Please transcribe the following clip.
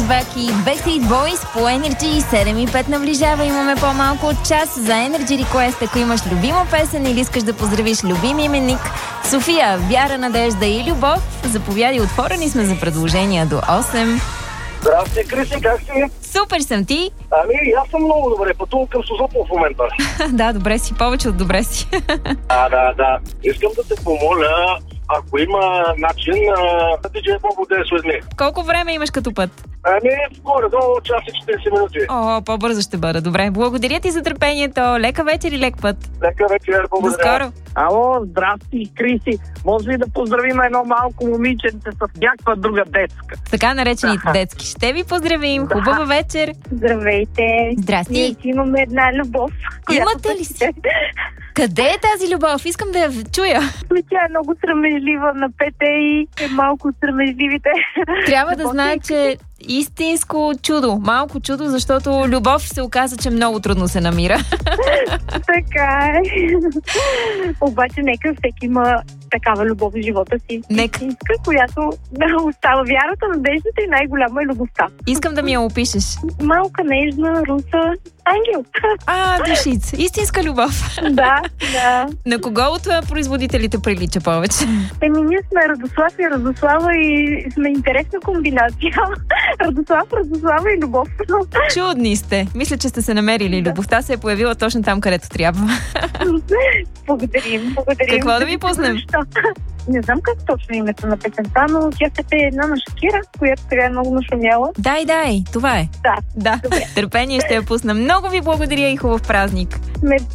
Back и Backstreet Boys по Energy. 7:05 наближава. Имаме по-малко от час за Energy Request. Ако имаш любима песен или искаш да поздравиш любим именик, София, вяра, надежда и любов, заповядай, отворени сме за предложения до 8. Здрасти, Криси, как си? Супер съм, ти? Ами, аз съм много добре, пътувам към Созопол в момента. Да, добре си, повече от добре си. Да. Искам да те помоля, ако има начин, DJ Bobo да е след мен. Колко време имаш като път? Ами, горе-долу час и 40 минути. О, по-бързо ще бъда, добре. Благодаря ти за търпението. Лека вечер и лек път. Лека вечер, благодаря. До скоро. Ало, здрасти, Криси. Може ли да поздравим едно малко момиченце с някаква друга детска? Така наречените детски. Ще ви поздравим. Хубава вечер. Здравейте. Здрасти. Ние имаме една любов. Имате ли си? Къде е тази любов? Искам да я чуя. Тя е много срамежлива на пете и е малко от срамежливите. Трябва да знае, че истинско чудо. Малко чудо, защото любов се оказа, че много трудно се намира. Така е. Обаче нека всеки има такава любов в живота си. Нека. Истинска, която остава вярата, надеждата и най-голяма е любовта. Искам да ми я опишеш. Малка, нежна, руса, ангел. Душица. Истинска любов. Да. На кого от производителите прилича повече? Ние сме Радослав и Радослава и сме интересна комбинация. Радослава и любов. Чудни сте. Мисля, че сте се намерили. Любовта се е появила точно там, където трябва. Благодарим. Какво да ви пуснем? Не знам как точно е името на песента, но тя се пее една на Шакира, която сега е много нашумяла. Дай, това е. Да. Търпение ще я пусна. Много ви благодаря и хубав празник.